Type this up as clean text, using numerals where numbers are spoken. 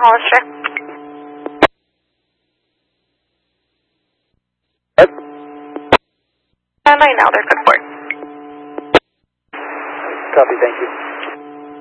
Hollister. Stand by now, they're good for it. Copy, thank you.